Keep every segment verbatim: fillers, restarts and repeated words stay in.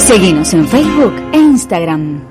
Seguinos en Facebook e Instagram.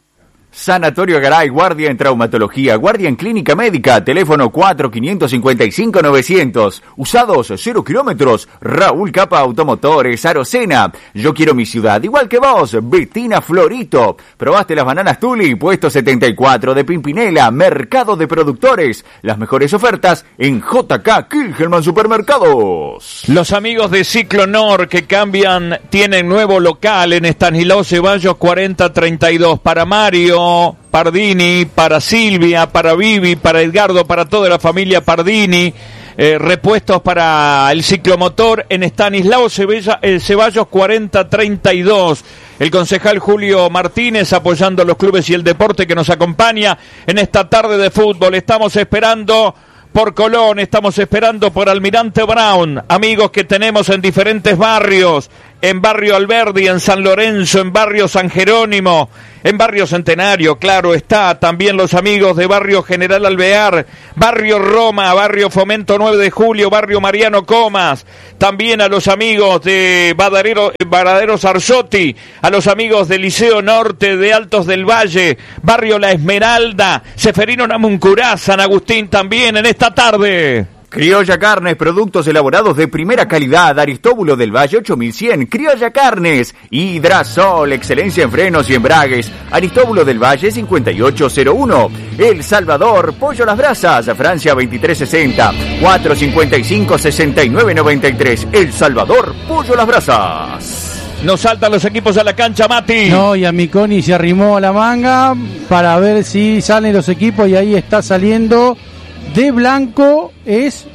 Sanatorio Garay, guardia en traumatología, guardia en clínica médica, teléfono cuatro cinco cinco cinco novecientos, usados cero kilómetros, Raúl Capa Automotores, Arocena, yo quiero mi ciudad, igual que vos, Bettina Florito, probaste las bananas Tuli, puesto setenta y cuatro de Pimpinela, Mercado de Productores, las mejores ofertas en J K Kilgelman Supermercados. Los amigos de Ciclonor que cambian, tienen nuevo local en Estanislao Ceballos cuarenta treinta y dos, para Mario Pardini, para Silvia, para Vivi, para Edgardo, para toda la familia Pardini, eh, repuestos para el ciclomotor en Estanislao Ceballos cuarenta treinta y dos. El concejal Julio Martínez apoyando los clubes y el deporte que nos acompaña en esta tarde de fútbol. Estamos esperando por Colón, estamos esperando por Almirante Brown, amigos que tenemos en diferentes barrios, en Barrio Alberdi, en San Lorenzo, en Barrio San Jerónimo, en Barrio Centenario, claro está, también los amigos de Barrio General Alvear, Barrio Roma, Barrio Fomento nueve de Julio, Barrio Mariano Comas, también a los amigos de Badadero, Varadero Sarzotti, a los amigos del Liceo Norte de Altos del Valle, Barrio La Esmeralda, Seferino Namuncurá, San Agustín también en esta tarde. Criolla Carnes, productos elaborados de primera calidad, Aristóbulo del Valle ocho mil cien, Criolla Carnes, Hidrasol, excelencia en frenos y embragues, Aristóbulo del Valle cincuenta y ocho cero uno, El Salvador, Pollo Las Brasas, Francia veintitrés sesenta, cuatro cincuenta y cinco sesenta y nueve noventa y tres, El Salvador, Pollo Las Brasas. Nos saltan los equipos a la cancha, Mati. No, y a Miconi se arrimó a la manga para ver si salen los equipos y ahí está saliendo... De blanco es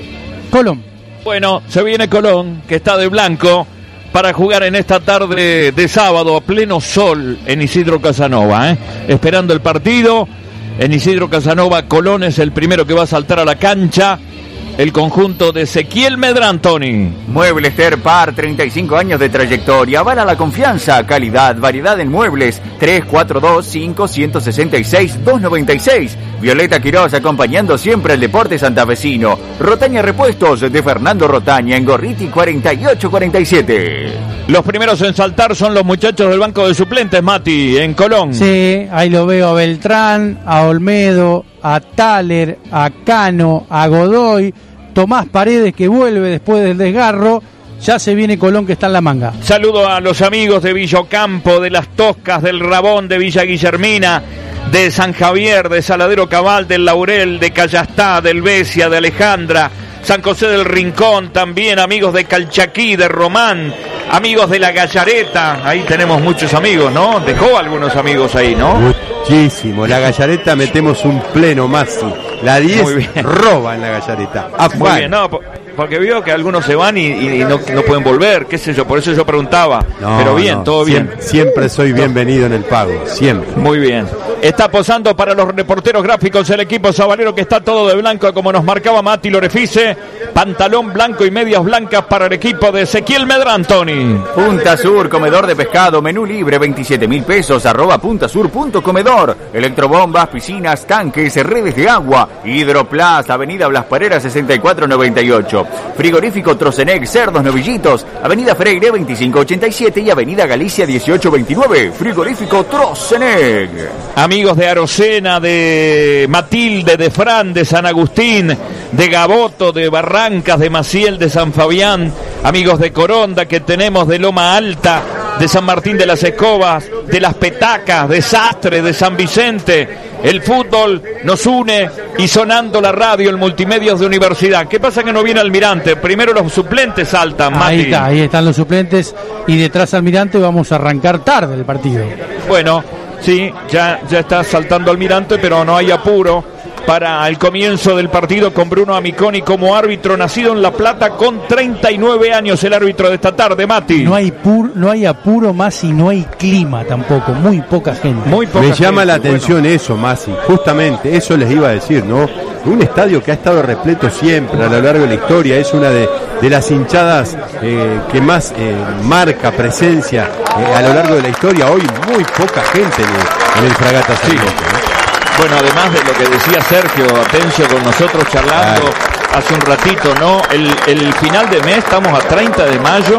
Colón. Bueno, se viene Colón, que está de blanco, para jugar en esta tarde de sábado a pleno sol en Isidro Casanova, ¿eh? Esperando el partido. En Isidro Casanova, Colón es el primero que va a saltar a la cancha. El conjunto de Ezequiel Medrán, Tony. Muebles Terpar, treinta y cinco años de trayectoria, avala la confianza, calidad, variedad en muebles, tres cuatro dos cinco uno seis seis dos nueve seis. Violeta Quiroz acompañando siempre el deporte santafesino. Rotaña Repuestos de Fernando Rotaña en Gorriti cuarenta y ocho cuarenta y siete. Los primeros en saltar son los muchachos del banco de suplentes, Mati, en Colón. Sí, ahí lo veo a Beltrán, a Olmedo, a Thaler, a Cano, a Godoy, Tomás Paredes que vuelve después del desgarro. Ya se viene Colón que está en la manga. Saludo a los amigos de Villocampo, de Las Toscas, del Rabón, de Villa Guillermina, de San Javier, de Saladero Cabal, del Laurel, de Callastá, del Besia, de Alejandra, San José del Rincón, también amigos de Calchaquí, de Román, amigos de La Gallareta, ahí tenemos muchos amigos, ¿no? Dejó algunos amigos ahí, ¿no? Muchísimo, La Gallareta metemos un pleno más, la diez roba en La Gallareta. Muy bien, no, porque vio que algunos se van y, y no, no pueden volver, qué sé yo, por eso yo preguntaba, no, pero bien, no, todo bien. Siempre, siempre soy bienvenido en el pago, siempre. Muy bien. Está posando para los reporteros gráficos el equipo sabalero que está todo de blanco como nos marcaba Mati Lorefice, pantalón blanco y medias blancas para el equipo de Ezequiel Medrán, Tony. Punta Sur, comedor de pescado, menú libre, veintisiete mil pesos, arroba puntasur punto comedor, electrobombas, piscinas, tanques, redes de agua, Hidroplast, avenida Blas Parera sesenta y cuatro noventa y ocho, frigorífico Trocenec, cerdos novillitos, avenida Freire veinticinco ochenta y siete y avenida Galicia dieciocho veintinueve, frigorífico Trocenec. Amigos de Arocena, de Matilde, de Fran, de San Agustín, de Gaboto, de Barrancas, de Maciel, de San Fabián, amigos de Coronda que tenemos, de Loma Alta, de San Martín de las Escobas, de Las Petacas, de Sastre, de San Vicente. El fútbol nos une y sonando la radio, el multimedios de Universidad. ¿Qué pasa que no viene Almirante? Primero los suplentes saltan, Mati. Ahí está, ahí están los suplentes y detrás Almirante vamos a arrancar tarde el partido. Bueno, sí, ya, ya está saltando Almirante, pero no hay apuro para el comienzo del partido con Bruno Amiconi como árbitro, nacido en La Plata con treinta y nueve años, el árbitro de esta tarde, Mati. No hay pur, no hay apuro más y no hay clima tampoco, muy poca gente. Muy poca Me gente, llama la atención bueno. eso, Masi, justamente eso les iba a decir, ¿no? Un estadio que ha estado repleto siempre a lo largo de la historia, es una de, de las hinchadas eh, que más eh, marca presencia eh, a lo largo de la historia. Hoy muy poca gente en el, en el Fragata San Roque, ¿no? Bueno, además de lo que decía Sergio Atencio con nosotros charlando claro. hace un ratito, ¿no? El, el final de mes, estamos a treinta de mayo,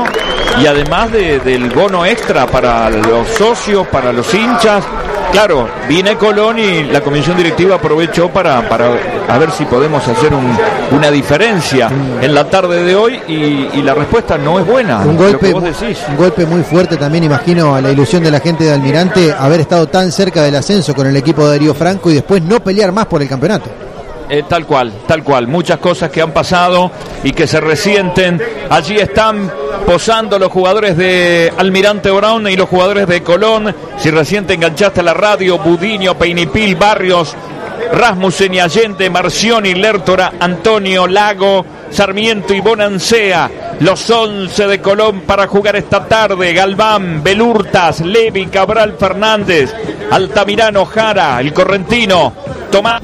y además de, del bono extra para los socios, para los hinchas. Claro, viene Colón y la comisión directiva aprovechó para, para a ver si podemos hacer un, una diferencia en la tarde de hoy y, y la respuesta no es buena. Un golpe, lo que vos decís. un golpe muy fuerte también, imagino, a la ilusión de la gente de Almirante, haber estado tan cerca del ascenso con el equipo de Darío Franco y después no pelear más por el campeonato. Eh, tal cual, tal cual, muchas cosas que han pasado y que se resienten. Allí están posando los jugadores de Almirante Brown y los jugadores de Colón. Si recién te enganchaste a la radio, Budiño, Peinipil, Barrios, Rasmussen y Allende, Marcioni, Lertora, Antonio, Lago, Sarmiento y Bonancea. Los once de Colón para jugar esta tarde: Galván, Belurtas, Levi, Cabral, Fernández, Altamirano, Jara, el correntino, Tomás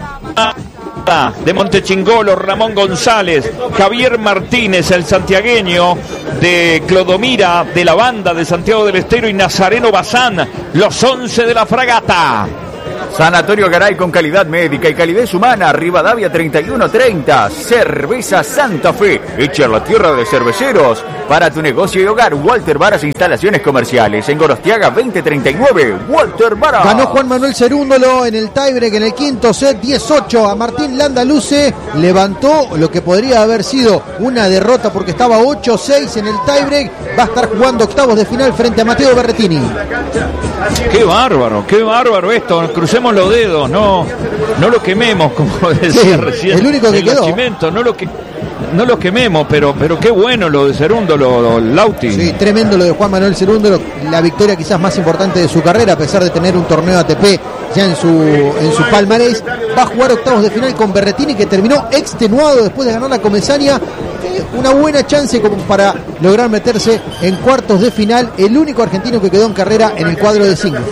de Montechingolo, Ramón González, Javier Martínez, el santiagueño de Clodomira, de la banda de Santiago del Estero, y Nazareno Bazán, los once de la fragata. Sanatorio Garay con calidad médica y calidez humana. Rivadavia treinta y uno treinta. Cerveza Santa Fe, hecha en la tierra de cerveceros. Para tu negocio y hogar, Walter Varas Instalaciones Comerciales. En Gorostiaga veinte treinta y nueve. Walter Varas. Ganó Juan Manuel Cerúndolo en el tiebreak en el quinto set, diez ocho a Martín Landaluce. Levantó lo que podría haber sido una derrota porque estaba ocho seis en el tiebreak. Va a estar jugando octavos de final frente a Mateo Berretini. Qué bárbaro, qué bárbaro esto. Crucemos los dedos, no, no lo quememos, como decía Sí, recién. el único que el quedó. Nacimiento, no lo que no los quememos, pero pero qué bueno lo de Cerúndolo, lo, lo, Lauti. Sí, tremendo lo de Juan Manuel Cerúndolo, la victoria quizás más importante de su carrera, a pesar de tener un torneo A T P ya en su en su palmarés. Va a jugar octavos de final con Berretini, que terminó extenuado después de ganar la Comesaña. Eh, una buena chance como para lograr meterse en cuartos de final, el único argentino que quedó en carrera en el cuadro de singles.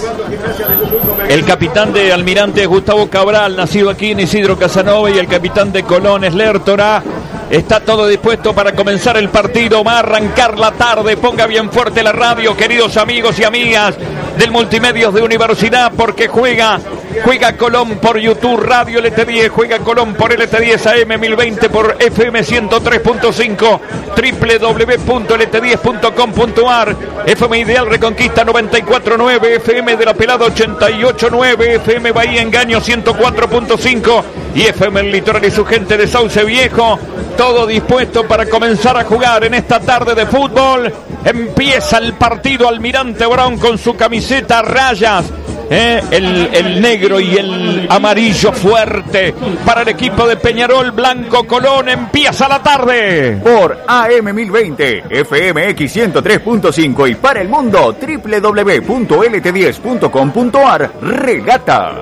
El capitán de Almirante es Gustavo Cabral, nacido aquí en Isidro Casanova, y el capitán de Colón es Lertora. Está todo dispuesto para comenzar el partido. Va a arrancar la tarde. Ponga bien fuerte la radio, queridos amigos y amigas del Multimedios de Universidad, porque juega Juega Colón por YouTube, Radio L T diez. Juega Colón por L T diez A M mil veinte, por F M ciento tres punto cinco, doble u doble u doble u punto L T diez punto com punto a r. F M Ideal Reconquista noventa y cuatro punto nueve, F M de la Pelada ochenta y ocho punto nueve, F M Bahía Engaño ciento cuatro punto cinco y F M El Litoral y su gente de Sauce Viejo. Todo dispuesto para comenzar a jugar en esta tarde de fútbol. Empieza el partido. Almirante Brown con su camiseta a rayas, eh, el, el negro y el amarillo fuerte para el equipo de Peñarol. Blanco Colón. Empieza la tarde por A M mil veinte, F M X ciento tres punto cinco y para el mundo doble u doble u doble u punto L T diez punto com punto a r. Regata.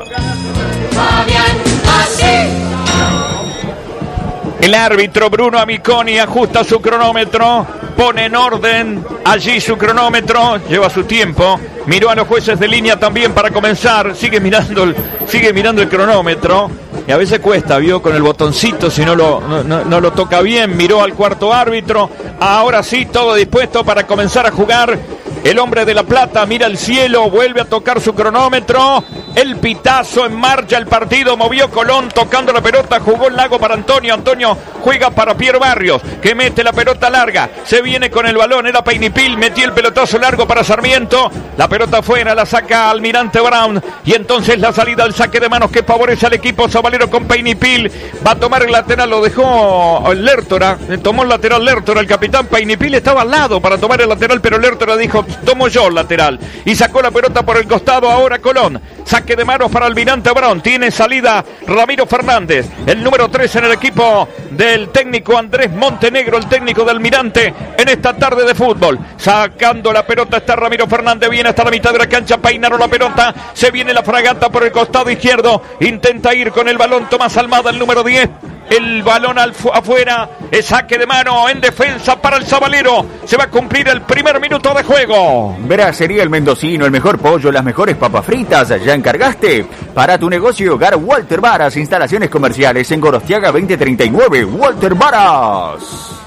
El árbitro Bruno Amiconi ajusta su cronómetro, pone en orden allí su cronómetro, lleva su tiempo, miró a los jueces de línea también para comenzar, sigue mirando el, sigue mirando el cronómetro, y a veces cuesta, vio, con el botoncito, si no lo, no, no, no lo toca bien. Miró al cuarto árbitro, ahora sí, todo dispuesto para comenzar a jugar. El hombre de La Plata mira al cielo, vuelve a tocar su cronómetro. El pitazo, en marcha el partido, movió Colón tocando la pelota, jugó el Lago para Antonio. Antonio juega para Pierre Barrios, que mete la pelota larga, se viene con el balón, era Peinipil, metió el pelotazo largo para Sarmiento. La pelota afuera, la saca Almirante Brown, y entonces la salida al saque de manos que favorece al equipo sabalero con Peinipil. Va a tomar el lateral, lo dejó Lertora, tomó el lateral Lertora, el capitán. Peinipil estaba al lado para tomar el lateral, pero Lertora dijo: tomo yo el lateral, y sacó la pelota por el costado. Ahora Colón, saque de manos para Almirante Brown, tiene salida Ramiro Fernández, el número tres en el equipo del técnico Andrés Montenegro, el técnico de Almirante en esta tarde de fútbol. Sacando la pelota está Ramiro Fernández, viene hasta la mitad de la cancha, peinaron la pelota, se viene la fragata por el costado izquierdo, intenta ir con el balón Tomás Almada, el número diez. El balón al afuera, el saque de mano en defensa para el sabalero. Se va a cumplir el primer minuto de juego. Bracería El Mendocino, el mejor pollo, las mejores papas fritas. ¿Ya encargaste? Para tu negocio y hogar, Walter Varas Instalaciones Comerciales en Gorostiaga veinte treinta y nueve. Walter Varas.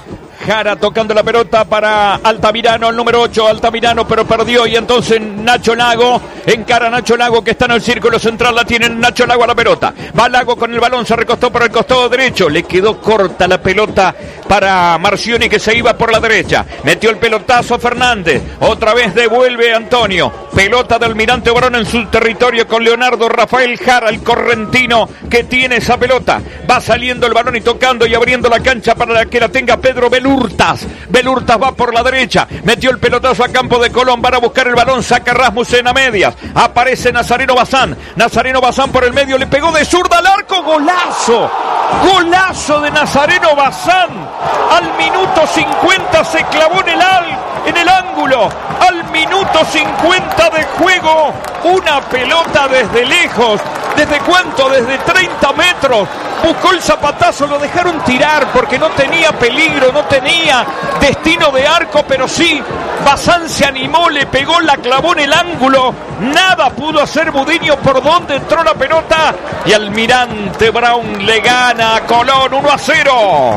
Jara tocando la pelota para Altamirano, el número ocho, Altamirano, pero perdió. Y entonces Nacho Lago, encara a Nacho Lago, que está en el círculo central. La tiene Nacho Lago a la pelota. Va Lago con el balón, se recostó por el costado derecho. Le quedó corta la pelota para Marcioni, que se iba por la derecha. Metió el pelotazo Fernández. Otra vez devuelve Antonio. Pelota de Almirante Brown en su territorio con Leonardo Rafael Jara, el correntino que tiene esa pelota. Va saliendo el balón y tocando y abriendo la cancha para que la tenga Pedro Belurtas. Belurtas va por la derecha. Metió el pelotazo a campo de Colón. Van a buscar el balón. Saca Rasmussen a medias. Aparece Nazareno Bazán. Nazareno Bazán por el medio. Le pegó de zurda al arco. ¡Golazo! ¡Golazo de Nazareno Bazán! Al minuto cincuenta se clavó en el, al, en el ángulo. Al minuto cincuenta de juego. Una pelota desde lejos. ¿Desde cuánto? Desde treinta metros. Buscó el zapatazo, lo dejaron tirar porque no tenía peligro, no tenía destino de arco, pero sí, Bazán se animó, le pegó, la clavó en el ángulo. Nada pudo hacer Budiño por donde entró la pelota. Y Almirante Brown le gana a Colón uno a cero.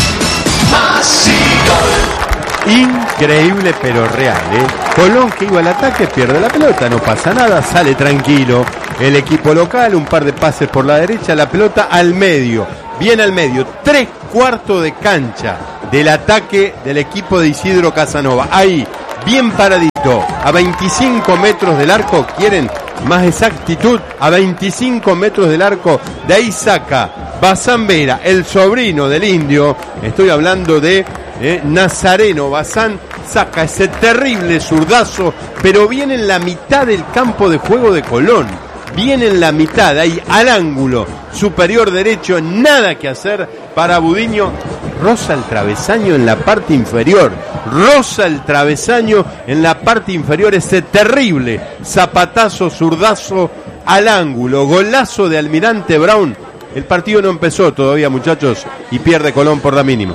Increíble pero real, ¿eh? Colón, que iba al ataque, pierde la pelota, no pasa nada, sale tranquilo. El equipo local, un par de pases por la derecha, la pelota al medio, bien al medio, tres cuartos de cancha del ataque del equipo de Isidro Casanova. Ahí, bien paradito, a veinticinco metros del arco, ¿quieren más exactitud? A veinticinco metros del arco, de ahí saca Bazán Vera, el sobrino del indio, estoy hablando de eh, Nazareno Bazán, saca ese terrible zurdazo, pero viene en la mitad del campo de juego de Colón. Viene en la mitad, ahí al ángulo superior derecho, nada que hacer para Budiño. Roza el travesaño en la parte inferior, roza el travesaño en la parte inferior, ese terrible zapatazo, zurdazo al ángulo, golazo de Almirante Brown. El partido no empezó todavía, muchachos, y pierde Colón por la mínima.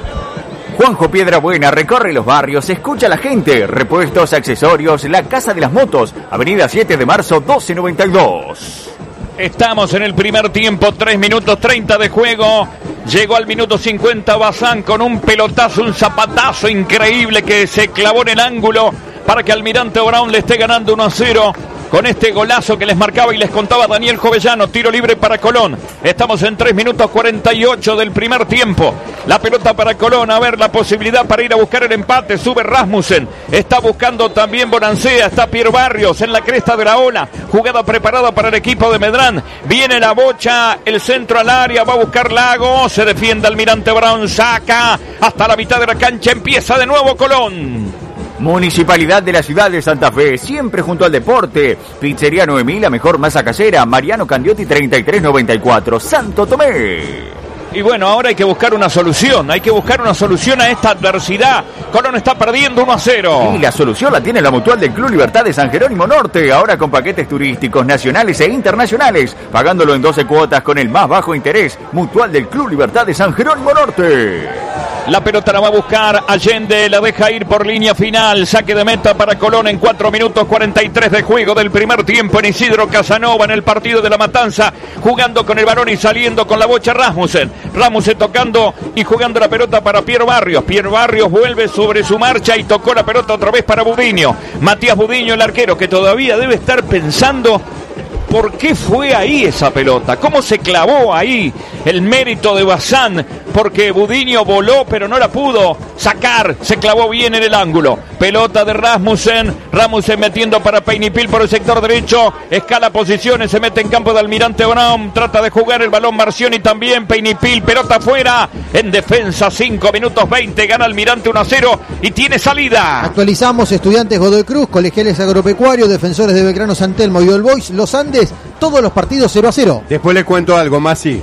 Juanjo Piedrabuena recorre los barrios, escucha a la gente. Repuestos, accesorios, la Casa de las Motos, Avenida siete de marzo, doce noventa y dos. Estamos en el primer tiempo, tres minutos treinta de juego. Llegó al minuto cincuenta Bazán con un pelotazo, un zapatazo increíble que se clavó en el ángulo para que Almirante Brown le esté ganando uno a cero. Con este golazo que les marcaba y les contaba Daniel Jovellano, tiro libre para Colón. Estamos en tres minutos cuarenta y ocho del primer tiempo. La pelota para Colón, a ver la posibilidad para ir a buscar el empate. Sube Rasmussen, está buscando también Bonancea, está Pierre Barrios en la cresta de la ola. Jugada preparada para el equipo de Medrán. Viene la bocha, el centro al área, va a buscar Lago. Se defiende Almirante Brown, saca hasta la mitad de la cancha, empieza de nuevo Colón. Municipalidad de la ciudad de Santa Fe, siempre junto al deporte. Pizzería Noemí, la mejor masa casera. Mariano Candiotti treinta y tres noventa y cuatro, Santo Tomé. Y bueno, ahora hay que buscar una solución, hay que buscar una solución a esta adversidad. Colón está perdiendo uno a cero. Y la solución la tiene la Mutual del Club Libertad de San Jerónimo Norte, ahora con paquetes turísticos nacionales e internacionales, pagándolo en doce cuotas con el más bajo interés. Mutual del Club Libertad de San Jerónimo Norte. La pelota la va a buscar Allende, la deja ir por línea final. Saque de meta para Colón en cuatro minutos cuarenta y tres de juego del primer tiempo en Isidro Casanova, en el partido de La Matanza, jugando con el balón y saliendo con la bocha Rasmussen. Rasmussen tocando y jugando la pelota para Pierre Barrios. Pierre Barrios vuelve sobre su marcha y tocó la pelota otra vez para Budiño. Matías Budiño, el arquero, que todavía debe estar pensando por qué fue ahí esa pelota, cómo se clavó ahí. El mérito de Bazán, porque Budiño voló pero no la pudo sacar, se clavó bien en el ángulo. Pelota de Rasmussen, Rasmussen metiendo para Peinipil por el sector derecho, escala posiciones, se mete en campo de Almirante Brown, trata de jugar el balón Marcioni también, Peinipil, pelota afuera, en defensa, cinco minutos veinte, gana Almirante uno a cero y tiene salida. Actualizamos: Estudiantes Godoy Cruz, Colegiales Agropecuarios, Defensores de Belgrano San Telmo y All Boys Los Andes, todos los partidos cero a cero. Después le cuento algo, Masi.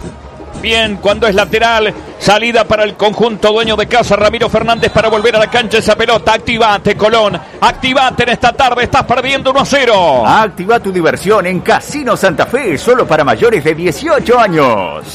Bien, cuando es lateral, salida para el conjunto dueño de casa, Ramiro Fernández, para volver a la cancha esa pelota. Activate, Colón, activate en esta tarde, estás perdiendo uno a cero. Activa tu diversión en Casino Santa Fe, solo para mayores de dieciocho años.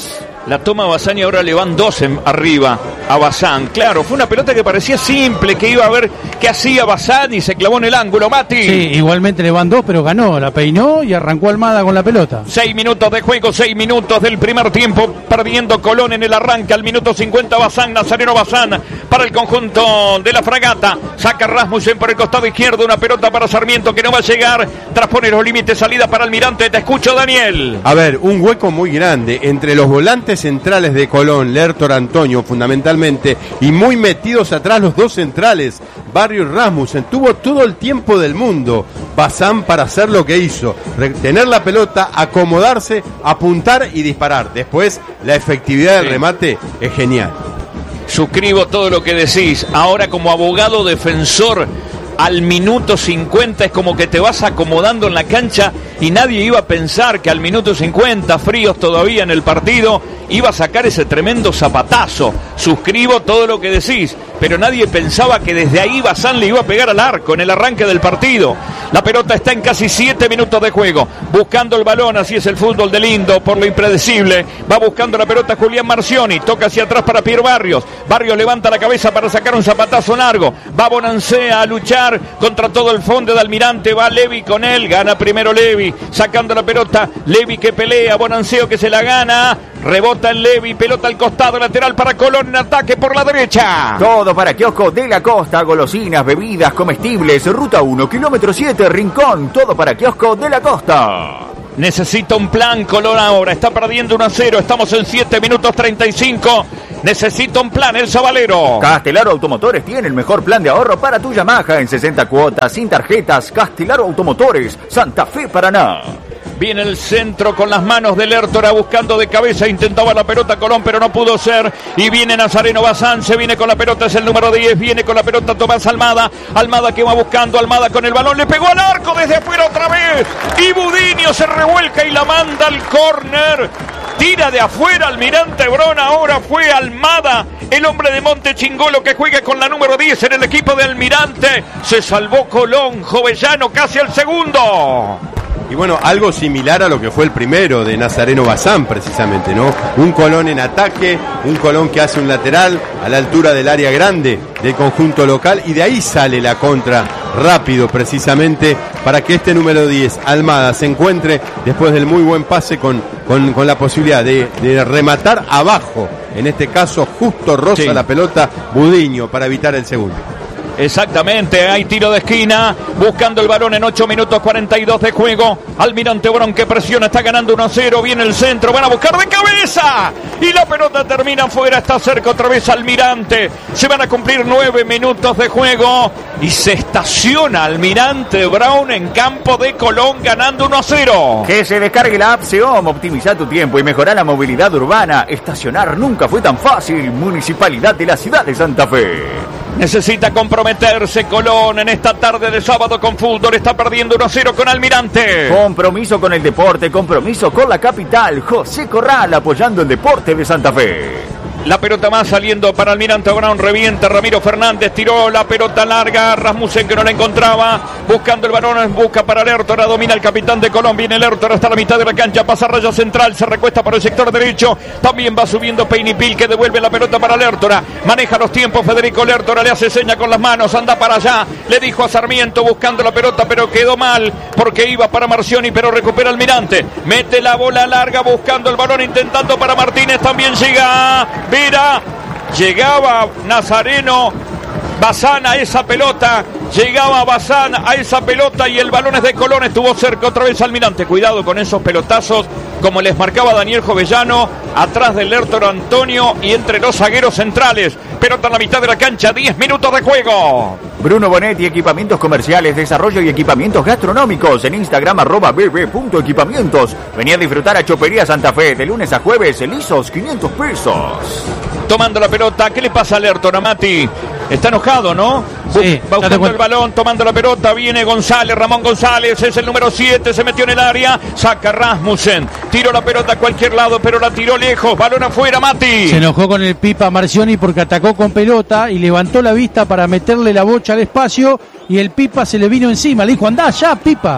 La toma Bazán y ahora le van dos en, arriba a Bazán. Claro, fue una pelota que parecía simple, que iba a ver qué hacía Bazán y se clavó en el ángulo, Mati. Sí, igualmente le van dos, pero ganó, la peinó y arrancó Almada con la pelota. Seis minutos de juego, seis minutos del primer tiempo, perdiendo Colón en el arranque. Al minuto cincuenta Bazán, Nazareno Bazán para el conjunto de la Fragata. Saca Rasmussen por el costado izquierdo, una pelota para Sarmiento que no va a llegar. Traspone los límites, salida para Almirante. Te escucho, Daniel. A ver, un hueco muy grande entre los volantes centrales de Colón, Lertor, Antonio fundamentalmente, y muy metidos atrás los dos centrales, Barrio y Rasmussen. Tuvo todo el tiempo del mundo Bazán para hacer lo que hizo, tener la pelota, acomodarse, apuntar y disparar. Después la efectividad del sí. remate es genial. Suscribo todo lo que decís. Ahora, como abogado defensor, al minuto cincuenta es como que te vas acomodando en la cancha y nadie iba a pensar que al minuto cincuenta, fríos todavía en el partido, iba a sacar ese tremendo zapatazo. Suscribo todo lo que decís, pero nadie pensaba que desde ahí Bazán le iba a pegar al arco en el arranque del partido. La pelota está en casi siete minutos de juego, buscando el balón, así es el fútbol de lindo, por lo impredecible. Va buscando la pelota Julián Marcioni, toca hacia atrás para Pierre Barrios. Barrios levanta la cabeza para sacar un zapatazo largo. Va Bonancea a luchar contra todo el fondo de Almirante, va Levi con él, gana primero Levi, sacando la pelota, Levi que pelea, Bonanceo que se la gana, rebota en Levi, pelota al costado, lateral para Colón, en ataque por la derecha. Todo para Kiosco de la Costa, golosinas, bebidas, comestibles, ruta uno, kilómetro siete, Rincón, todo para Kiosco de la Costa. Necesita un plan Colón ahora, está perdiendo uno a cero, estamos en siete minutos treinta y cinco. Necesita un plan, el Zabalero. Castelar Automotores tiene el mejor plan de ahorro para tu Yamaha en sesenta cuotas, sin tarjetas. Castelar Automotores, Santa Fe, Paraná. Viene el centro con las manos de Lertora buscando de cabeza, intentaba la pelota Colón pero no pudo ser, y viene Nazareno Bazán, se viene con la pelota, es el número diez, viene con la pelota Tomás Almada, Almada que va buscando, Almada con el balón, le pegó al arco desde afuera otra vez, y Budinio se revuelca y la manda al córner, tira de afuera Almirante Brown, ahora fue Almada, el hombre de Monte Chingolo que juega con la número diez en el equipo de Almirante, se salvó Colón, Jovellano casi al segundo. Y bueno, algo similar a lo que fue el primero de Nazareno Bazán, precisamente, ¿no? Un Colón en ataque, un Colón que hace un lateral a la altura del área grande del conjunto local, y de ahí sale la contra rápido, precisamente, para que este número diez, Almada, se encuentre después del muy buen pase con, con, con la posibilidad de, de rematar abajo. En este caso, justo roza sí. la pelota Budinio para evitar el segundo. Exactamente, hay tiro de esquina, buscando el balón en ocho minutos cuarenta y dos de juego. Almirante Brown que presiona, está ganando uno a cero, viene el centro, van a buscar de cabeza y la pelota termina fuera, está cerca otra vez Almirante. Se van a cumplir nueve minutos de juego y se estaciona Almirante Brown en campo de Colón ganando uno a cero. Que se descargue la app Seom, optimiza tu tiempo y mejora la movilidad urbana. Estacionar nunca fue tan fácil. Municipalidad de la ciudad de Santa Fe. Necesita comprometerse Colón en esta tarde de sábado con fútbol. Está perdiendo uno a cero con Almirante. Compromiso con el deporte, compromiso con la capital. José Corral apoyando el deporte de Santa Fe. La pelota más saliendo para Almirante Brown, revienta Ramiro Fernández, tiró la pelota larga, Rasmussen que no la encontraba, buscando el balón en busca para Lertora, domina el capitán de Colón, viene Lertora hasta la mitad de la cancha, pasa raya central, se recuesta por el sector derecho, también va subiendo Peinipil que devuelve la pelota para Lertora, maneja los tiempos Federico Lertora, le hace seña con las manos, anda para allá, le dijo a Sarmiento buscando la pelota pero quedó mal, porque iba para Marcioni pero recupera Almirante, mete la bola larga buscando el balón, intentando para Martínez, también llega Vera, llegaba Nazareno Bazán a esa pelota, llegaba Bazán a esa pelota y el balón es de Colón, estuvo cerca otra vez Almirante, cuidado con esos pelotazos como les marcaba Daniel Jovellano, atrás del Lertor Antonio y entre los zagueros centrales, pelota en la mitad de la cancha, diez minutos de juego. Bruno Bonetti, equipamientos comerciales, desarrollo y equipamientos gastronómicos, en Instagram arroba bb.equipamientos. Venía a disfrutar a Chopería Santa Fe, de lunes a jueves, lisos, quinientos pesos. Tomando la pelota, ¿qué le pasa a Lertor, a Mati? Está enojado, ¿no? Sí, va buscando el balón, tomando la pelota, viene González, Ramón González, es el número siete, se metió en el área, saca Rasmussen, tiró la pelota a cualquier lado, pero la tiró lejos, balón afuera, Mati. Se enojó con el Pipa Marcioni porque atacó con pelota y levantó la vista para meterle la bocha al espacio y el Pipa se le vino encima, le dijo, andá ya, Pipa.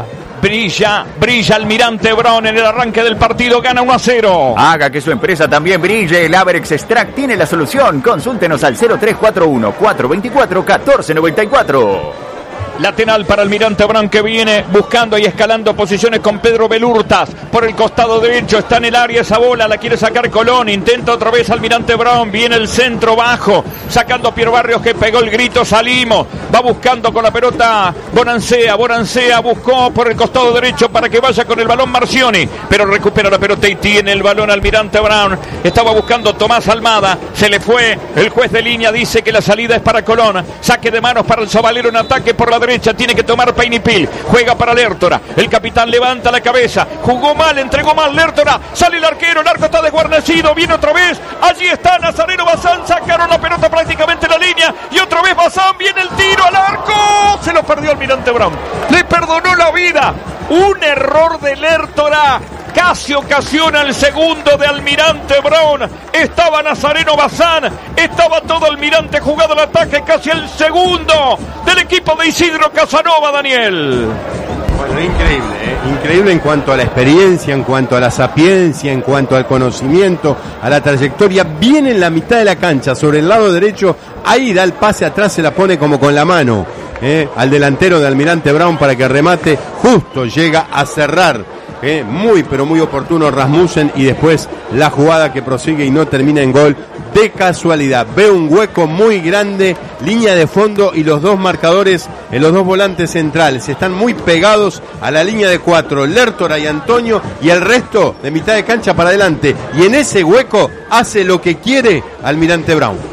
Brilla, brilla Almirante Brown en el arranque del partido, gana uno a cero. Haga que su empresa también brille. El Averex Extract tiene la solución. Consúltenos al cero tres cuatro uno, cuatro dos cuatro, uno cuatro nueve cuatro. Lateral para Almirante Brown, que viene buscando y escalando posiciones con Pedro Belurtas. Por el costado derecho está en el área esa bola, la quiere sacar Colón. Intenta otra vez Almirante Brown, viene el centro bajo, sacando Pier Barrios, que pegó el grito, salimos. Va buscando con la pelota Bonancea, Bonancea buscó por el costado derecho para que vaya con el balón Marcioni, pero recupera la pelota y tiene el balón Almirante Brown. Estaba buscando Tomás Almada, se le fue, el juez de línea dice que la salida es para Colón. Saque de manos para el Sabalero en ataque por la derecha, tiene que tomar Peinipil, juega para Lertora, el capitán levanta la cabeza, jugó mal, entregó mal Lertora, sale el arquero, el arco está desguarnecido, viene otra vez, allí está Nazareno Bazán, sacaron la pelota prácticamente en la línea, y otra vez Bazán, viene el tiro al arco, se lo perdió Almirante Brown, le perdonó la vida, un error de Lertora, casi ocasiona el segundo de Almirante Brown. Estaba Nazareno Bazán, estaba todo Almirante jugado al ataque, casi el segundo del equipo de Isidro Casanova, Daniel. Bueno, increíble, ¿eh? Increíble en cuanto a la experiencia, en cuanto a la sapiencia, en cuanto al conocimiento, a la trayectoria. Viene en la mitad de la cancha, sobre el lado derecho, ahí da el pase atrás, se la pone como con la mano, ¿eh? al delantero de Almirante Brown para que remate, justo llega a cerrar. Eh, muy pero muy oportuno Rasmussen, y después la jugada que prosigue y no termina en gol de casualidad. Ve un hueco muy grande, línea de fondo, y los dos marcadores, eh, los dos volantes centrales están muy pegados a la línea de cuatro, Lertora y Antonio, y el resto de mitad de cancha para adelante, y en ese hueco hace lo que quiere Almirante Brown.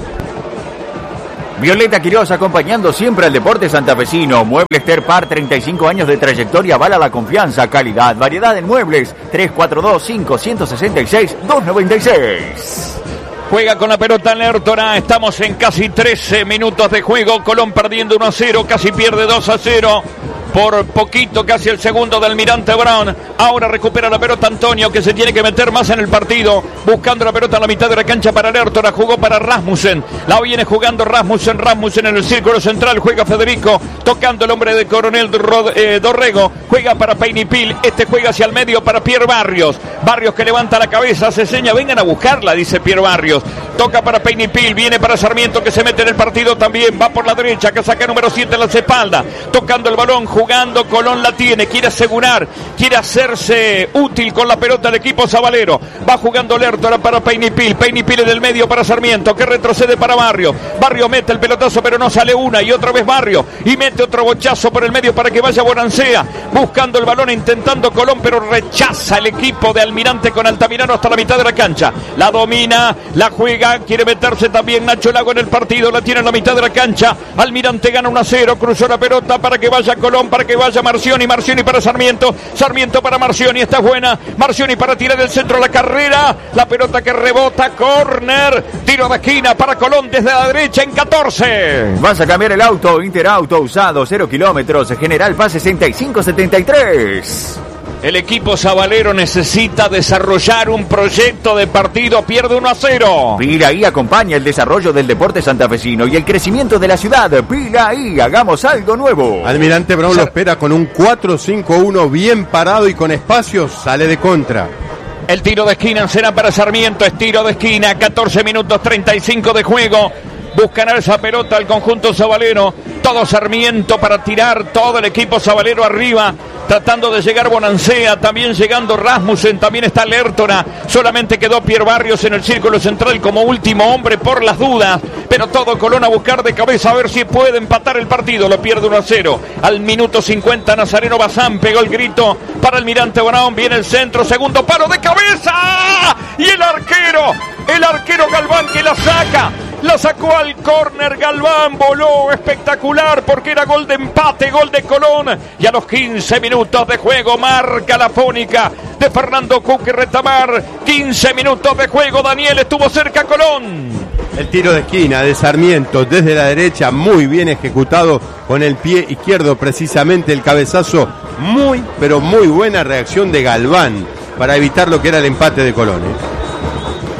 Violeta Quiroz, acompañando siempre al deporte santafesino. Muebles Terpar, treinta y cinco años de trayectoria, avala la confianza, calidad, variedad en muebles. tres cuatro dos, cinco seis seis, dos nueve seis. Juega con la pelota Lertora, estamos en casi trece minutos de juego, Colón perdiendo uno a cero, casi pierde dos a cero. Por poquito, casi el segundo de Almirante Brown. Ahora recupera la pelota Antonio, que se tiene que meter más en el partido, buscando la pelota en la mitad de la cancha para Lertora. Jugó para Rasmussen, la viene jugando Rasmussen, Rasmussen en el círculo central, juega Federico, tocando el hombre de Coronel Rod, eh, Dorrego, juega para Peinipil, este juega hacia el medio para Pier Barrios, Barrios que levanta la cabeza, se seña, vengan a buscarla, dice Pier Barrios, toca para Peinipil, viene para Sarmiento, que se mete en el partido también, va por la derecha, que saca número siete en la espalda, tocando el balón, jugando, Colón la tiene, quiere asegurar, quiere hacerse útil con la pelota el equipo sabalero, va jugando Lertora para Peinipil, Peinipil en el medio para Sarmiento, que retrocede para Barrio, Barrio mete el pelotazo pero no sale una, y otra vez Barrio, y mete otro bochazo por el medio para que vaya Bonancea, buscando el balón, intentando Colón, pero rechaza el equipo de Almirante con Altamirano hasta la mitad de la cancha, la domina, la juega, quiere meterse también Nacho Lago en el partido, la tiene en la mitad de la cancha, Almirante gana uno a cero, cruzó la pelota para que vaya Colón, para que vaya Marcioni, Marcioni para Sarmiento, Sarmiento para Marcioni, esta es buena, Marcioni para tirar el centro de la carrera, la pelota que rebota, córner, tiro de esquina para Colón desde la derecha en catorce. Vas a cambiar el auto, Interauto usado, cero kilómetros, General Paz sesenta y cinco setenta y tres. El equipo sabalero necesita desarrollar un proyecto de partido, pierde uno a cero. Pilaí acompaña el desarrollo del deporte santafesino y el crecimiento de la ciudad. Pilaí, hagamos algo nuevo. Almirante Brown lo espera con un cuatro cinco uno bien parado y con espacios, sale de contra. El tiro de esquina será para Sarmiento, es tiro de esquina, catorce minutos treinta y cinco de juego. Buscan esa pelota al conjunto sabalero, todo Sarmiento para tirar, todo el equipo sabalero arriba, tratando de llegar Bonancea, también llegando Rasmussen, también está Lertora, solamente quedó Pier Barrios en el círculo central como último hombre por las dudas, pero todo Colón a buscar de cabeza a ver si puede empatar el partido, lo pierde uno a cero, al minuto cincuenta Nazareno Bazán pegó el grito para Almirante Brown, viene el centro, segundo palo de cabeza, y el arquero, el arquero Galván que la saca, la sacó al córner, Galván voló espectacular porque era gol de empate, gol de Colón, y a los quince minutos de juego marca la fónica de Fernando Cuque Retamar, quince minutos de juego, Daniel, estuvo cerca Colón. El tiro de esquina de Sarmiento desde la derecha, muy bien ejecutado con el pie izquierdo, precisamente el cabezazo, muy pero muy buena reacción de Galván para evitar lo que era el empate de Colón, ¿eh?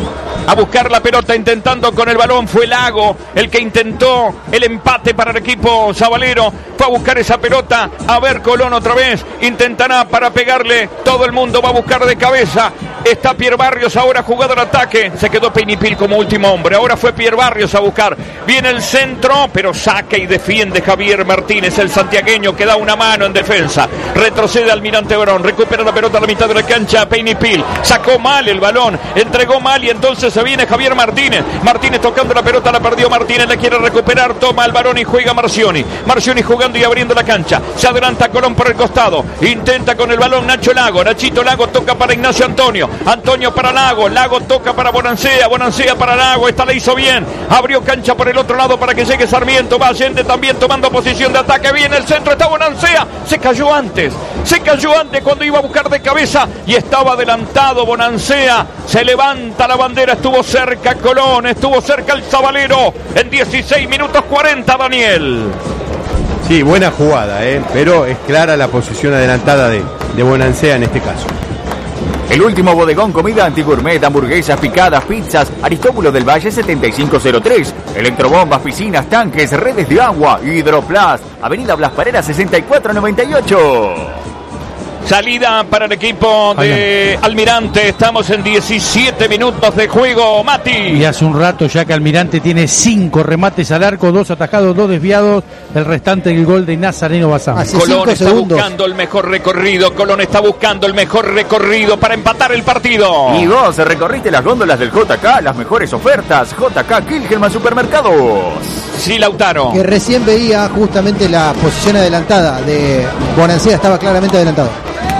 a buscar la pelota intentando con el balón. Fue Lago el que intentó el empate para el equipo sabalero. Fue a buscar esa pelota. A ver Colón otra vez. Intentará para pegarle. Todo el mundo va a buscar de cabeza. Está Pierre Barrios ahora jugado al ataque. Se quedó Peinipil como último hombre. Ahora fue Pierre Barrios a buscar. Viene el centro, pero saca y defiende Javier Martínez, el santiagueño, que da una mano en defensa. Retrocede Almirante Brown. Recupera la pelota a la mitad de la cancha. Peinipil sacó mal el balón. Entregó mal y entonces se viene Javier Martínez. Martínez tocando la pelota, la perdió Martínez. La quiere recuperar. Toma el balón y juega Marcioni. Marcioni jugando y abriendo la cancha. Se adelanta Colón por el costado. Intenta con el balón Nacho Lago. Nachito Lago toca para Ignacio Antonio. Antonio para Lago. Lago toca para Bonancea. Bonancea para Lago. Esta la hizo bien. Abrió cancha por el otro lado para que llegue Sarmiento. Va Allende también tomando posición de ataque. Viene el centro. Está Bonancea. Se cayó antes. Se cayó antes cuando iba a buscar de cabeza. Y estaba adelantado Bonancea. Se levanta la bandera. Estuvo cerca Colón. Estuvo cerca el sabalero. En dieciséis minutos cuarenta, Daniel. Sí, buena jugada, ¿eh? Pero es clara la posición adelantada de, de Bonancea en este caso. El último bodegón, comida antigourmet, hamburguesas, picadas, pizzas, Aristóbulo del Valle setenta y cinco cero tres, electrobombas, piscinas, tanques, redes de agua, Hidroplast, Avenida Blas Parera sesenta y cuatro noventa y ocho. Salida para el equipo de Almirante. Estamos en diecisiete minutos de juego, Mati. Y hace un rato ya que Almirante tiene cinco remates al arco, dos atajados, dos desviados. El restante el gol de Nazareno Bazán. Colón está segundos. buscando el mejor recorrido. Colón está buscando el mejor recorrido para empatar el partido. Y vos recorriste las góndolas del J K, las mejores ofertas. J K Kilgelman Supermercados. Sí, Lautaro. Que recién veía justamente la posición adelantada de Bonancea, estaba claramente adelantado.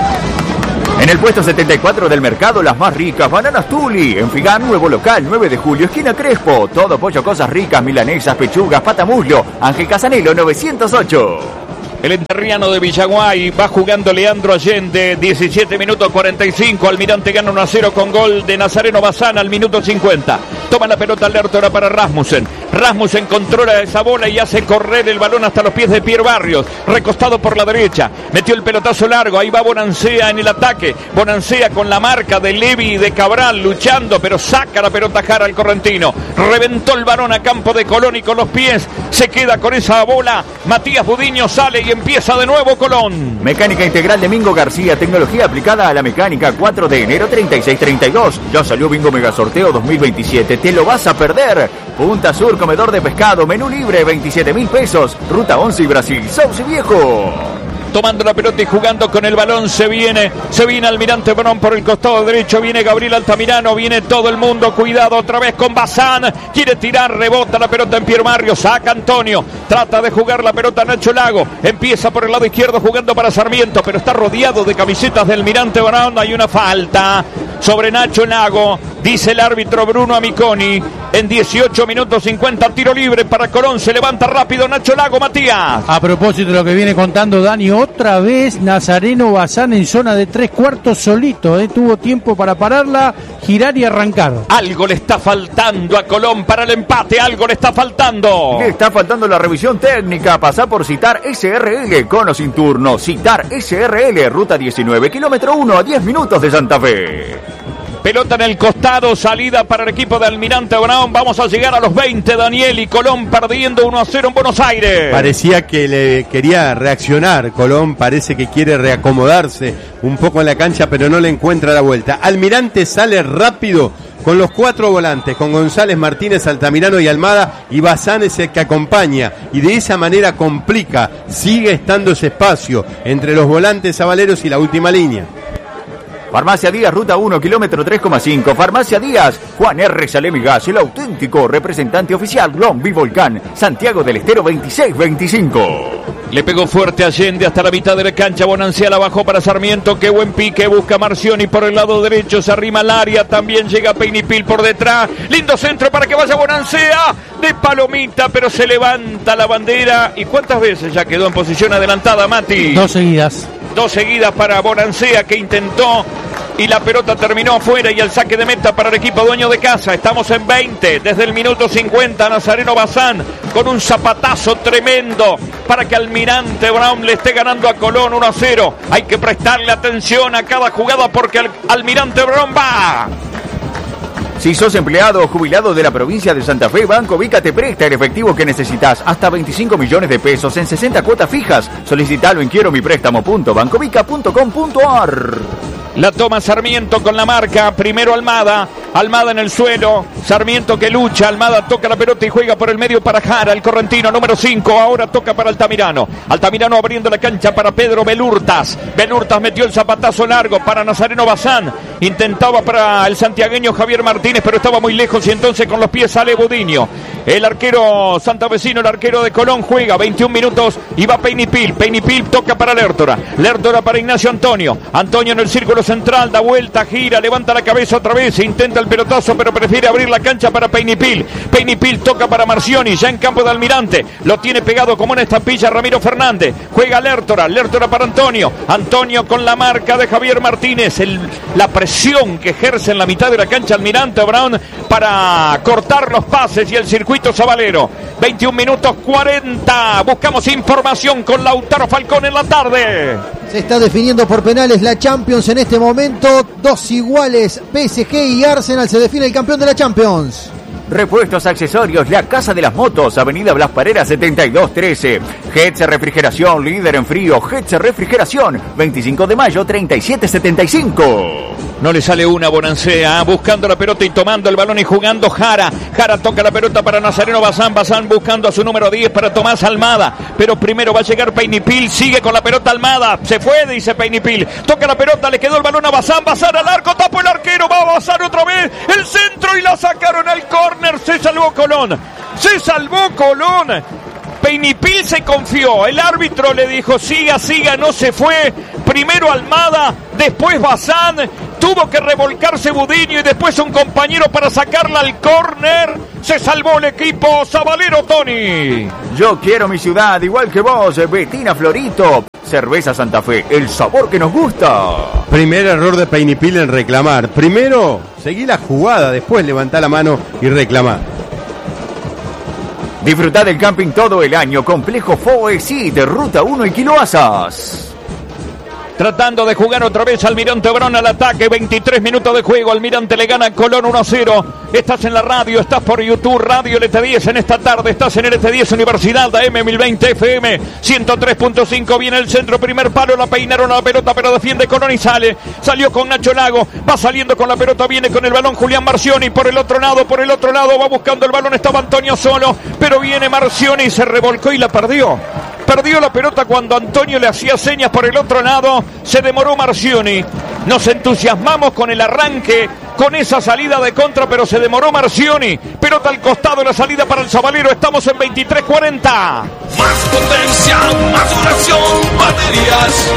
En el puesto setenta y cuatro del mercado, las más ricas, bananas Tuli. En Figán, nuevo local, nueve de julio, esquina Crespo. Todo pollo, cosas ricas, milanesas, pechugas, patamuslo. Ángel Casanelo, novecientos ocho. El enterriano de Villaguay va jugando Leandro Allende, diecisiete minutos cuarenta y cinco. Almirante gana uno a cero con gol de Nazareno Bazán al minuto cincuenta. Toma la pelota Lertora para Rasmussen. Rasmussen controla esa bola y hace correr el balón hasta los pies de Pierre Barrios. Recostado por la derecha. Metió el pelotazo largo. Ahí va Bonancea en el ataque. Bonancea con la marca de Levi y de Cabral luchando, pero saca la pelota Jara al correntino. Reventó el balón a campo de Colón y con los pies se queda con esa bola. Matías Budiño sale y empieza de nuevo Colón. Mecánica Integral de Mingo García, tecnología aplicada a la mecánica, cuatro de enero treinta y seis treinta y dos. Ya salió Bingo Mega Sorteo dos mil veintisiete, te lo vas a perder. Punta Sur, comedor de pescado, menú libre, veintisiete mil pesos. Ruta once y Brasil, Sauce Viejo. Tomando la pelota y jugando con el balón, se viene, se viene Almirante Brown por el costado derecho, viene Gabriel Altamirano, viene todo el mundo, cuidado otra vez con Bazán, quiere tirar, rebota la pelota en Pierre Barrios, saca Antonio, trata de jugar la pelota Nacho Lago, empieza por el lado izquierdo jugando para Sarmiento, pero está rodeado de camisetas del Almirante Brown, hay una falta sobre Nacho Lago, dice el árbitro Bruno Amiconi, en dieciocho minutos cincuenta, tiro libre para Colón, se levanta rápido Nacho Lago, Matías. A propósito de lo que viene contando Dani, otra vez Nazareno Bazán en zona de tres cuartos solito, ¿eh? Tuvo tiempo para pararla, girar y arrancar. Algo le está faltando a Colón para el empate, algo le está faltando. Le está faltando la revisión técnica, pasá por Citar S R L, con o sin turno. Citar S R L, ruta diecinueve, kilómetro uno, a diez minutos de Santa Fe. Pelota en el costado, salida para el equipo de Almirante Brown. Vamos a llegar a los veinte, Daniel, y Colón perdiendo uno a cero en Buenos Aires. Parecía que le quería reaccionar. Colón parece que quiere reacomodarse un poco en la cancha, pero no le encuentra la vuelta. Almirante sale rápido con los cuatro volantes, con González, Martínez, Altamirano y Almada, y Bazán es el que acompaña, y de esa manera complica, sigue estando ese espacio entre los volantes sabaleros y la última línea. Farmacia Díaz, ruta uno, kilómetro tres coma cinco. Farmacia Díaz, Juan R. Salemi Gas, el auténtico representante oficial Lombi Volcán, Santiago del Estero veintiséis veinticinco. Le pegó fuerte Allende hasta la mitad de la cancha. Bonancea la bajó para Sarmiento. Qué buen pique. Busca Marcioni por el lado derecho. Se arrima al área. También llega Peinipil por detrás. Lindo centro para que vaya Bonancea. De palomita, pero se levanta la bandera. ¿Y cuántas veces ya quedó en posición adelantada, Mati? Dos seguidas. Dos seguidas para Bonancea, que intentó y la pelota terminó afuera, y el saque de meta para el equipo dueño de casa. Estamos en veinte, desde el minuto cincuenta, Nazareno Bazán con un zapatazo tremendo para que Almirante Brown le esté ganando a Colón uno a cero. Hay que prestarle atención a cada jugada porque el Almirante Brown va Si sos empleado o jubilado de la provincia de Santa Fe, Banco Vica te presta el efectivo que necesitas, hasta veinticinco millones de pesos en sesenta cuotas fijas. Solicitalo en quiero mi préstamo punto bancovica punto com punto ar. La toma Sarmiento con la marca, primero Almada, Almada en el suelo, Sarmiento que lucha, Almada toca la pelota y juega por el medio para Jara, el correntino número cinco, ahora toca para Altamirano, Altamirano abriendo la cancha para Pedro Belurtas, Belurtas metió el zapatazo largo para Nazareno Bazán, intentaba para el santiagueño Javier Martínez, pero estaba muy lejos y entonces con los pies sale Budiño, el arquero santafesino, el arquero de Colón juega, veintiún minutos y va Peinipil, Peinipil toca para Lertora, Lertora para Ignacio Antonio, Antonio en el círculo central, da vuelta, gira, levanta la cabeza otra vez, intenta el pelotazo, pero prefiere abrir la cancha para Peinipil. Peinipil toca para Marcioni, ya en campo de Almirante, lo tiene pegado como una estampilla Ramiro Fernández, juega Lertora, Lertora para Antonio, Antonio con la marca de Javier Martínez, el, la presión que ejerce en la mitad de la cancha Almirante Brown para cortar los pases y el circuito sabalero. veintiún minutos cuarenta, buscamos información con Lautaro Falcón en la tarde. Se está definiendo por penales la Champions en este momento. Dos iguales, P S G y Arsenal. Se define el campeón de la Champions. Repuestos, accesorios, la Casa de las Motos, Avenida Blas Parera setenta y dos trece. Hetze Refrigeración, líder en frío. Hetze Refrigeración, veinticinco de mayo, treinta y siete setenta y cinco. No le sale una Bonancea, buscando la pelota y tomando el balón y jugando Jara. Jara toca la pelota para Nazareno Bazán. Bazán buscando a su número diez para Tomás Almada. Pero primero va a llegar Peinipil, sigue con la pelota Almada. Se fue, dice Peinipil. Toca la pelota, le quedó el balón a Bazán. Bazán al arco, tapó el arquero, va a Bazán otra vez. El centro y la sacaron al córner. Se salvó Colón. Se salvó Colón. Peinipil se confió, el árbitro le dijo siga, siga, no se fue, primero Almada, después Bazán, tuvo que revolcarse Budiño y después un compañero para sacarla al córner, se salvó el equipo sabalero, Tony. Yo quiero mi ciudad, igual que vos, Betina Florito, Cerveza Santa Fe, el sabor que nos gusta. Primer error de Peinipil en reclamar, primero seguí la jugada, después levantá la mano y reclamar. Disfrutá del camping todo el año. Complejo Foesit, Ruta uno y Quiloasas. Tratando de jugar otra vez Almirante Brown al ataque, veintitrés minutos de juego, Almirante le gana a Colón uno a cero. Estás en la radio, estás por YouTube, Radio L T diez en esta tarde, estás en L T diez Universidad, A M mil veinte F M, ciento tres punto cinco, viene el centro, primer palo, la peinaron a la pelota, pero defiende Colón y sale, salió con Nacho Lago, va saliendo con la pelota, viene con el balón Julián Marcioni, por el otro lado, por el otro lado, va buscando el balón, estaba Antonio solo, pero viene Marcioni, se revolcó y la perdió. Perdió la pelota cuando Antonio le hacía señas por el otro lado. Se demoró Marcioni. Nos entusiasmamos con el arranque, con esa salida de contra, pero se demoró Marcioni. Pelota al costado, la salida para el sabalero. Estamos en veintitrés cuarenta. Más potencia, más duración, baterías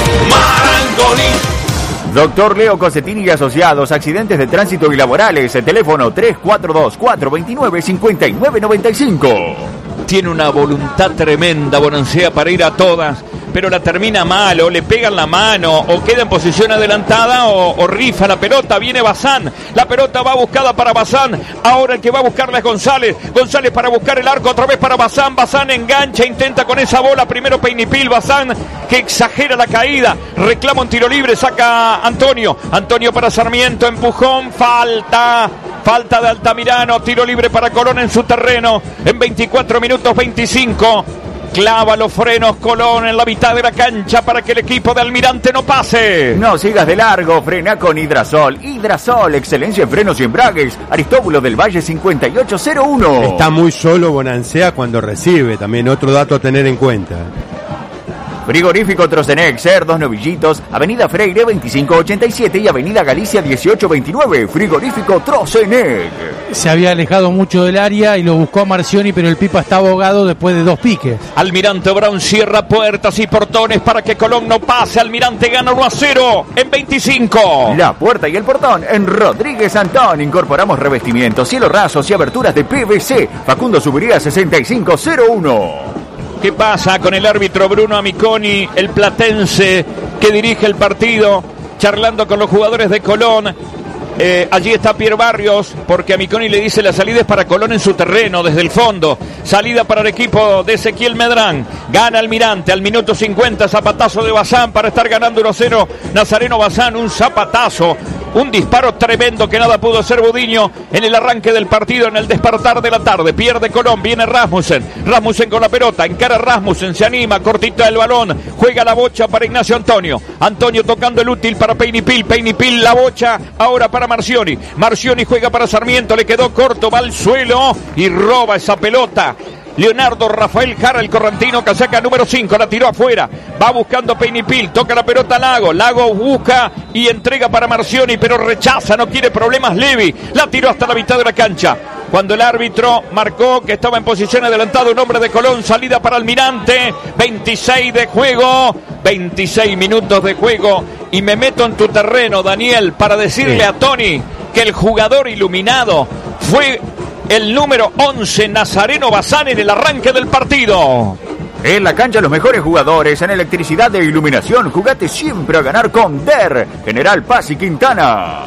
Marangoni. Doctor Leo Cosetini y Asociados, accidentes de tránsito y laborales. El teléfono tres cuatro dos, cuatro dos nueve, cinco nueve nueve cinco. Tiene una voluntad tremenda Bonancea para ir a todas, pero la termina mal, o le pegan la mano, o queda en posición adelantada, o, o rifa la pelota. Viene Bazán, la pelota va buscada para Bazán, ahora el que va a buscarla es González, González para buscar el arco otra vez para Bazán, Bazán engancha, intenta con esa bola, primero Peinipil, Bazán que exagera la caída, reclama un tiro libre, saca Antonio, Antonio para Sarmiento, empujón, falta, falta de Altamirano, tiro libre para Colón en su terreno, en veinticuatro minutos veinticinco. Clava los frenos Colón en la mitad de la cancha para que el equipo de Almirante no pase. No sigas de largo, frena con Hidrasol. Hidrasol, excelencia en frenos y embragues. Aristóbulo del Valle cincuenta y ocho cero uno. Está muy solo Bonancea cuando recibe, también otro dato a tener en cuenta. Frigorífico Trocenec, Cerdos, Novillitos, Avenida Freire veinticinco ochenta y siete y Avenida Galicia dieciocho veintinueve. Frigorífico Trocenec. Se había alejado mucho del área y lo buscó a Marcioni, pero el Pipa está abogado después de dos piques. Almirante Brown cierra puertas y portones para que Colón no pase. Almirante gana uno a cero en veinticinco. La puerta y el portón en Rodríguez Antón. Incorporamos revestimientos, cielos rasos y aberturas de P V C. Facundo Subiría sesenta y cinco cero uno. ¿Qué pasa con el árbitro Bruno Amiconi, el platense que dirige el partido, charlando con los jugadores de Colón? Eh, allí está Pierre Barrios, porque a Miconi le dice la salida es para Colón en su terreno, desde el fondo. Salida para el equipo de Ezequiel Medrán. Gana Almirante al minuto cincuenta, zapatazo de Bazán para estar ganando uno cero. Nazareno Bazán, un zapatazo, un disparo tremendo que nada pudo hacer Budiño en el arranque del partido, en el despertar de la tarde. Pierde Colón, viene Rasmussen. Rasmussen con la pelota, encara Rasmussen, se anima, cortita el balón. Juega la bocha para Ignacio Antonio. Antonio tocando el útil para Peinipil. Peinipil la bocha ahora para Marcioni. Marcioni juega para Sarmiento, le quedó corto, va al suelo y roba esa pelota. Leonardo Rafael Jara, el correntino, casaca número cinco, la tiró afuera, va buscando Peinipil, toca la pelota a Lago, Lago busca y entrega para Marcioni, pero rechaza, no quiere problemas Levi, la tiró hasta la mitad de la cancha. Cuando el árbitro marcó que estaba en posición adelantada un hombre de Colón, salida para Almirante, veintiséis de juego, veintiséis minutos de juego, y me meto en tu terreno, Daniel, para decirle a Tony que el jugador iluminado fue el número once, Nazareno Bazán, en el arranque del partido. En la cancha los mejores jugadores en electricidad e iluminación. Jugate siempre a ganar con D E R, General Paz y Quintana.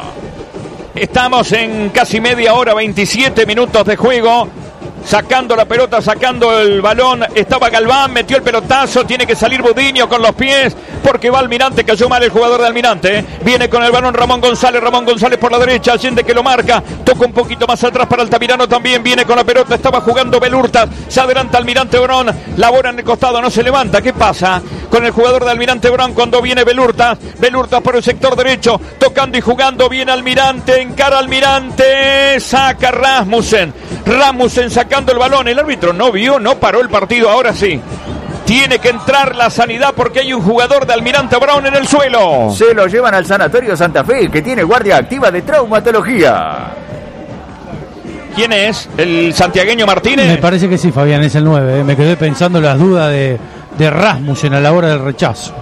Estamos en casi media hora, veintisiete minutos de juego. Sacando la pelota, sacando el balón, estaba Galván, metió el pelotazo, tiene que salir Budiño con los pies, porque va Almirante, cayó mal el jugador de Almirante, ¿eh? Viene con el balón Ramón González, Ramón González por la derecha, Allende que lo marca, toca un poquito más atrás para Altamirano también, viene con la pelota, estaba jugando Belurtas, se adelanta Almirante Brón, la bola en el costado, no se levanta, ¿qué pasa con el jugador de Almirante Brón cuando viene Belurtas? Belurtas por el sector derecho, tocando y jugando, viene Almirante, encara Almirante, saca Rasmussen, Rasmussen saca el balón, el árbitro no vio, no paró el partido, ahora sí. Tiene que entrar la sanidad porque hay un jugador de Almirante Brown en el suelo. Se lo llevan al Sanatorio Santa Fe, que tiene guardia activa de traumatología. ¿Quién es? ¿El santiagueño Martínez? Me parece que sí, Fabián, es el nueve. ¿eh? Me quedé pensando en las dudas de, de Rasmussen a la hora del rechazo.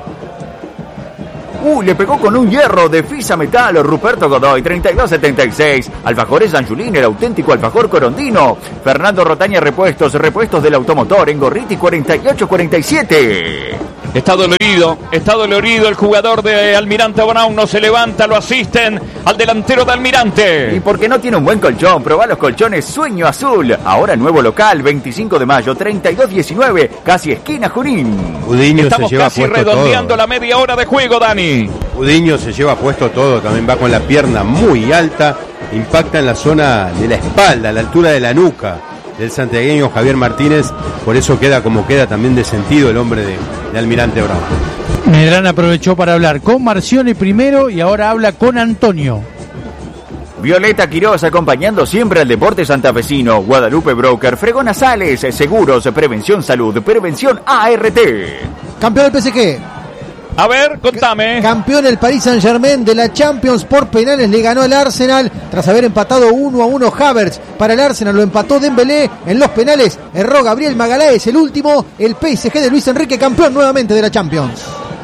Uh, le pegó con un hierro de Fisa Metal Ruperto Godoy, treinta y dos setenta y seis. Alfajores Angiolini, el auténtico alfajor corondino. Fernando Rotaña Repuestos, repuestos del automotor en Gorriti cuarenta y ocho cuarenta y siete. Está dolorido, está dolorido el jugador de Almirante Brown, no se levanta, lo asisten al delantero de Almirante. Y porque no tiene un buen colchón, probá los colchones Sueño Azul. Ahora nuevo local, veinticinco de mayo, treinta y dos diecinueve, casi esquina Junín. Budiño Estamos se lleva casi puesto redondeando todo. la media hora de juego, Dani. Budiño se lleva puesto todo, también va con la pierna muy alta, impacta en la zona de la espalda, a la altura de la nuca del santiagueño Javier Martínez, por eso queda como queda también de sentido el hombre de, de Almirante Brown. Medrán aprovechó para hablar con Marcioni primero y ahora habla con Antonio. Violeta Quiroz acompañando siempre al deporte santafesino. Guadalupe Broker, Fregona Sales, Seguros, Prevención Salud, Prevención A R T. Campeón del P S G. A ver, contame. Campeón el Paris Saint-Germain de la Champions por penales, le ganó al Arsenal tras haber empatado uno a uno Havertz. Para el Arsenal lo empató Dembélé en los penales, erró Gabriel Magaláes el último. El P S G de Luis Enrique campeón nuevamente de la Champions.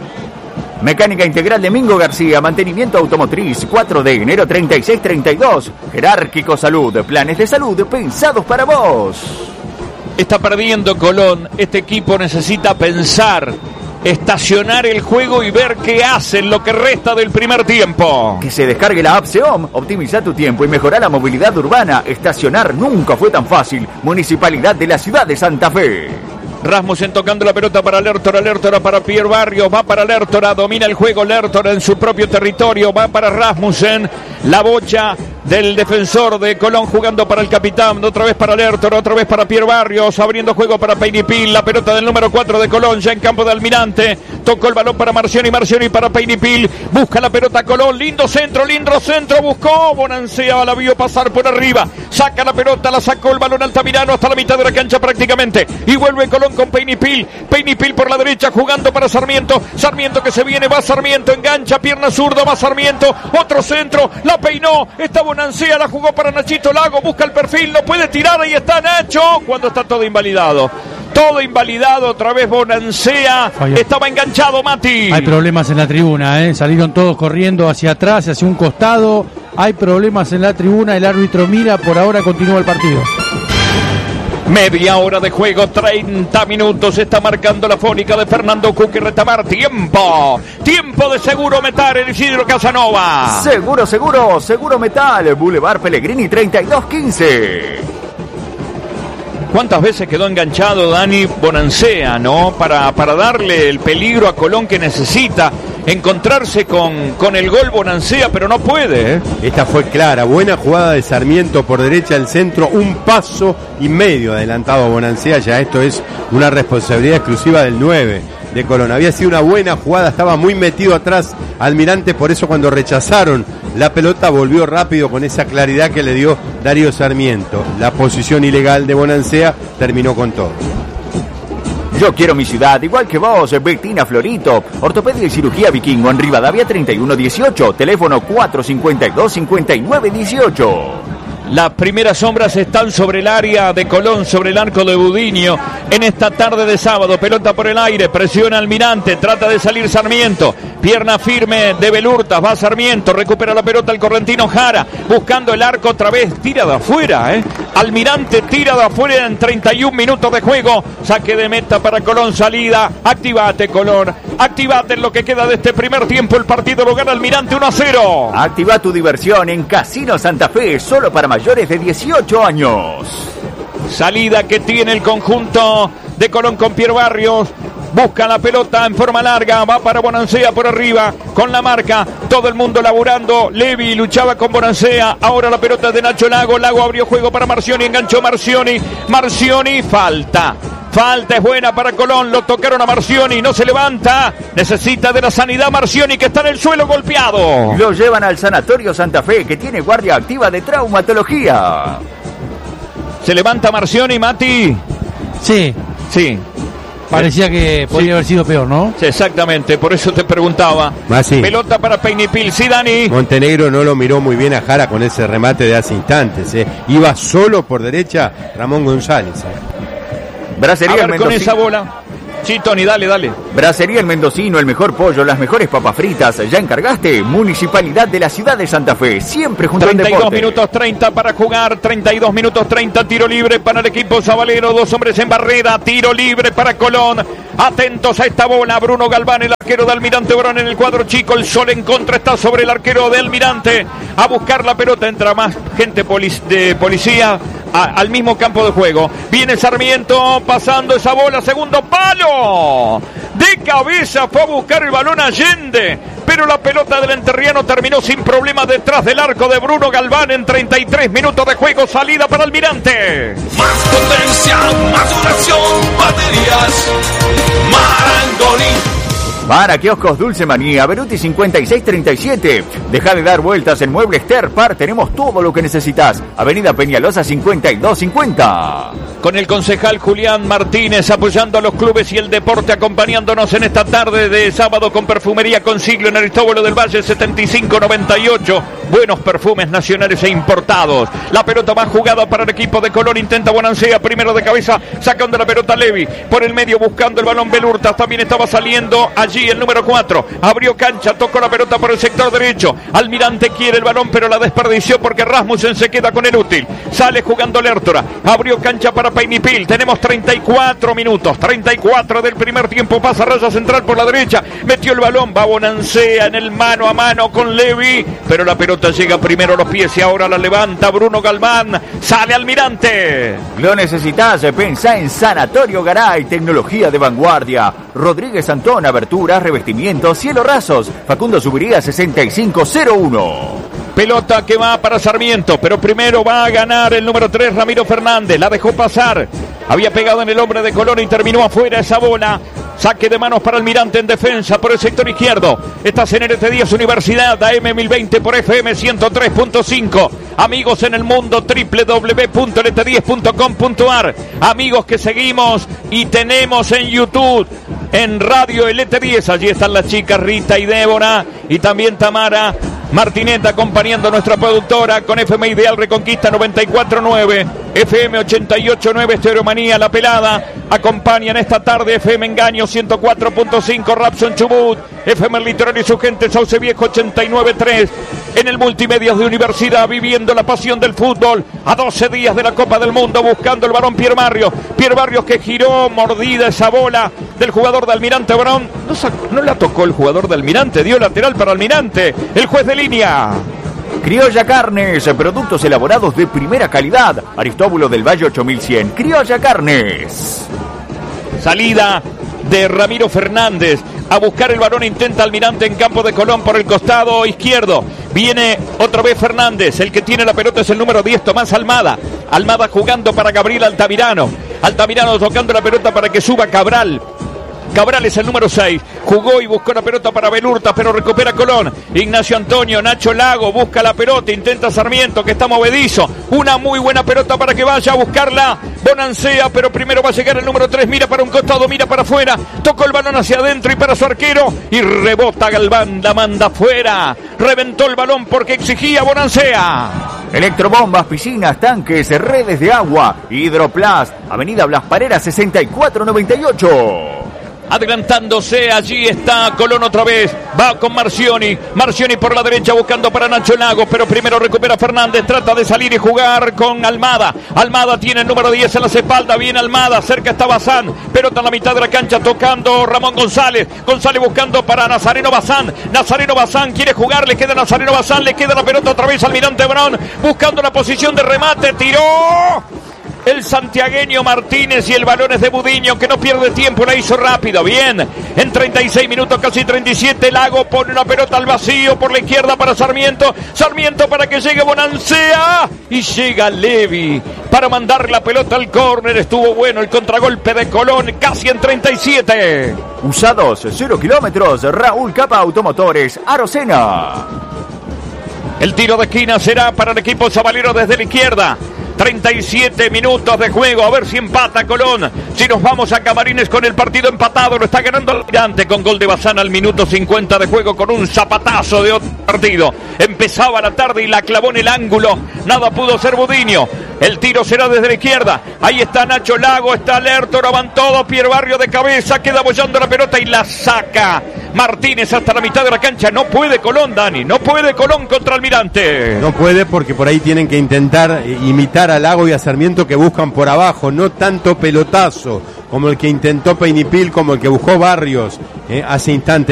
Mecánica Integral de Mingo García, mantenimiento automotriz, cuatro de enero treinta y seis treinta y dos. Jerárquico Salud, planes de salud pensados para vos. Está perdiendo Colón, este equipo necesita pensar, estacionar el juego y ver qué hacen lo que resta del primer tiempo. Que se descargue la app SEOM, optimiza tu tiempo y mejora la movilidad urbana. Estacionar nunca fue tan fácil. Municipalidad de la ciudad de Santa Fe. Rasmussen tocando la pelota para Lertora, Lertora para Pierre Barrios, va para Lertora, domina el juego Lertora en su propio territorio, va para Rasmussen, la bocha del defensor de Colón jugando para el capitán, otra vez para Lertora, otra vez para Pierre Barrios, abriendo juego para Peinipil, la pelota del número cuatro de Colón ya en campo de Almirante, tocó el balón para Marcioni, Marcioni para Peinipil, busca la pelota Colón, lindo centro, lindo centro, buscó, Bonancea la vio pasar por arriba, saca la pelota, la sacó el balón Altamirano hasta la mitad de la cancha prácticamente, y vuelve Colón con Peinipil, Peinipil por la derecha jugando para Sarmiento, Sarmiento que se viene, va Sarmiento, engancha, pierna zurda, va Sarmiento, otro centro, la peinó, está Bonancea, la jugó para Nachito Lago, busca el perfil, no puede tirar, ahí está Nacho, cuando está todo invalidado. Todo invalidado, otra vez Bonancea, Falló. Estaba enganchado Mati. Hay problemas en la tribuna, ¿eh? Salieron todos corriendo hacia atrás, hacia un costado, hay problemas en la tribuna, el árbitro mira, por ahora continúa el partido. Media hora de juego, treinta minutos. Está marcando la fónica de Fernando Cuqui Retamar. Tiempo. Tiempo de Seguro Metal en Isidro Casanova. Seguro, seguro, Seguro Metal. Boulevard Pellegrini treinta y dos quince. ¿Cuántas veces quedó enganchado Dani Bonancea, no? Para, para darle el peligro a Colón que necesita. Encontrarse con, con el gol Bonancea, pero no puede, ¿eh? Esta fue clara, buena jugada de Sarmiento por derecha al centro, un paso y medio adelantado a Bonancea, ya esto es una responsabilidad exclusiva del nueve de Colón. Había sido una buena jugada, estaba muy metido atrás Almirante, por eso cuando rechazaron la pelota volvió rápido con esa claridad que le dio Darío Sarmiento. La posición ilegal de Bonancea terminó con todo. Yo quiero mi ciudad, igual que vos, Bettina Florito. Ortopedia y cirugía Vikingo en Rivadavia treinta y uno dieciocho. Teléfono cuatro cincuenta y dos, cincuenta y nueve dieciocho. Las primeras sombras están sobre el área de Colón, sobre el arco de Budiño. En esta tarde de sábado, pelota por el aire, presiona Almirante, trata de salir Sarmiento. Pierna firme de Belurtas, va Sarmiento, recupera la pelota el correntino Jara, buscando el arco otra vez, tira de afuera, ¿eh? Almirante tira de afuera en treinta y un minutos de juego. Saque de meta para Colón, salida. Activate, Colón. Activate en lo que queda de este primer tiempo. El partido lo gana Almirante uno a cero. Activa tu diversión en Casino Santa Fe, solo para mayores de dieciocho años. Salida que tiene el conjunto de Colón con Piero Barrios. Busca la pelota en forma larga, va para Bonancea por arriba, con la marca, todo el mundo laburando. Levi luchaba con Bonancea, ahora la pelota de Nacho Lago. Lago abrió juego para Marcioni, enganchó Marcioni. Marcioni, falta. Falta es buena para Colón, lo tocaron a Marcioni, no se levanta. Necesita de la sanidad Marcioni, que está en el suelo golpeado. Lo llevan al Sanatorio Santa Fe, que tiene guardia activa de traumatología. ¿Se levanta Marcioni, Mati? Sí. Sí. Parecía que podría sí. haber sido peor, ¿no? Sí, exactamente, por eso te preguntaba. Más sí. Pelota para Peñipil, sí, Dani. Montenegro no lo miró muy bien a Jara con ese remate de hace instantes, ¿eh? Iba solo por derecha Ramón González, ¿eh? Bracería a ver, con esa bola. Sí, Tony, dale, dale. Bracería El Mendocino, el mejor pollo, las mejores papas fritas. ¿Ya encargaste? Municipalidad de la ciudad de Santa Fe, siempre junto al deporte. treinta y dos minutos treinta para jugar, treinta y dos minutos treinta, tiro libre para el equipo sabalero, dos hombres en barrera, tiro libre para Colón. Atentos a esta bola, Bruno Galván, el arquero de Almirante Brown en el cuadro chico, el sol en contra está sobre el arquero de Almirante. A buscar la pelota, entra más gente polic- de policía a, al mismo campo de juego. Viene Sarmiento pasando esa bola, segundo palo. De cabeza fue a buscar el balón Allende, pero la pelota del enterriano terminó sin problemas detrás del arco de Bruno Galván en treinta y tres minutos de juego. Salida para Almirante. Más potencia, más duración, baterías Marangoni. Para kioscos Dulce Manía, Beruti cincuenta y seis treinta y siete. Deja de dar vueltas en Muebles Terpar, tenemos todo lo que necesitas. Avenida Peñalosa cincuenta y dos cincuenta. Con el concejal Julián Martínez apoyando a los clubes y el deporte, acompañándonos en esta tarde de sábado con Perfumería Consiglio en Aristóbulo del Valle setenta y cinco noventa y ocho. Buenos perfumes nacionales e importados. La pelota más jugada para el equipo de Colón, intenta Bonancea, primero de cabeza, sacando la pelota Levi, por el medio buscando el balón Belurtas, también estaba saliendo allí el número cuatro, abrió cancha, tocó la pelota por el sector derecho. Almirante quiere el balón pero la desperdició porque Rasmussen se queda con el útil. Sale jugando Lertora, abrió cancha para Peñipil. Tenemos treinta y cuatro minutos, treinta y cuatro del primer tiempo. Pasa raya central por la derecha, metió el balón, va Bonancea en el mano a mano con Levi, pero la pelota llega primero a los pies y ahora la levanta Bruno Galván. Sale Almirante. Lo necesitas, pensá en Sanatorio Garay, tecnología de vanguardia. Rodríguez Antón, aberturas, revestimientos, cielo rasos. Facundo Subiría sesenta y cinco cero uno. Pelota que va para Sarmiento, pero primero va a ganar el número tres, Ramiro Fernández. La dejó pasar, había pegado en el hombre de Colón y terminó afuera esa bola. Saque de manos para Almirante en defensa por el sector izquierdo. Estás en N T diez Universidad, A M mil veinte por F M ciento tres punto cinco. Amigos en el mundo, doble u doble u doble u punto n t diez punto com punto a r. Amigos que seguimos y tenemos en YouTube, en Radio L T diez. Allí están las chicas Rita y Débora y también Tamara Martineta acompañando a nuestra productora con F M Ideal Reconquista noventa y cuatro nueve, F M ochenta y ocho nueve Estereomanía La Pelada. Acompañan esta tarde F M Engaño ciento cuatro punto cinco, Rapson Chubut, F M El Litoral y su gente Sauce Viejo ochenta y nueve tres. en el Multimedios de Universidad, viviendo la pasión del fútbol, a doce días de la Copa del Mundo, buscando el varón Pierre Barrios, Pierre Barrios que giró, mordida esa bola del jugador de Almirante Brown, no, sacó, no la tocó el jugador de Almirante, dio lateral para Almirante, el juez de línea. Criolla Carnes, productos elaborados de primera calidad. Aristóbulo del Valle ocho mil cien. Criolla Carnes. Salida de Ramiro Fernández a buscar el balón, intenta Almirante en campo de Colón por el costado izquierdo. Viene otra vez Fernández, el que tiene la pelota es el número diez, Tomás Almada. Almada jugando para Gabriel Altamirano. Altamirano tocando la pelota para que suba Cabral. Cabral es el número seis, jugó y buscó la pelota para Belurta, pero recupera Colón. Ignacio Antonio, Nacho Lago busca la pelota, intenta Sarmiento que está movedizo. Una muy buena pelota para que vaya a buscarla Bonancea, pero primero va a llegar el número tres, mira para un costado, mira para afuera, tocó el balón hacia adentro y para su arquero y rebota Galván, la manda afuera. Reventó el balón porque exigía Bonancea. Electrobombas, piscinas, tanques, redes de agua, Hidroplast, Avenida Blas Parera sesenta y cuatro noventa y ocho. Adelantándose, allí está Colón otra vez, va con Marcioni, Marcioni por la derecha buscando para Nacho Lago, pero primero recupera Fernández, trata de salir y jugar con Almada, Almada tiene el número diez en las espaldas, viene Almada, cerca está Bazán, pelota en la mitad de la cancha tocando Ramón González, González buscando para Nazareno Bazán, Nazareno Bazán quiere jugar, le queda Nazareno Bazán, le queda la pelota otra vez Almirante Brown, buscando la posición de remate, tiró el santiagueño Martínez y el balón es de Budiño que no pierde tiempo, la hizo rápido, bien, en treinta y seis minutos, casi treinta y siete, Lago pone una pelota al vacío por la izquierda para Sarmiento, Sarmiento para que llegue Bonancea y llega Levi para mandar la pelota al córner, estuvo bueno el contragolpe de Colón, casi en treinta y siete. Usados cero kilómetros, Raúl Capa Automotores, Arocena. El tiro de esquina será para el equipo sabalero desde la izquierda. treinta y siete minutos de juego, a ver si empata Colón, si nos vamos a Camarines con el partido empatado, lo está ganando Almirante con gol de Bazán al minuto cincuenta de juego con un zapatazo de otro partido, empezaba la tarde y la clavó en el ángulo, nada pudo ser Budiño, el tiro será desde la izquierda, ahí está Nacho Lago, está Lertor, van todos, Pierre Barrio de cabeza, queda bollando la pelota y la saca Martínez hasta la mitad de la cancha, no puede Colón, Dani, no puede Colón contra Almirante. No puede porque por ahí tienen que intentar imitar a Lago y a Sarmiento que buscan por abajo, no tanto pelotazo como el que intentó Peinipil, como el que buscó Barrios eh, hace instantes.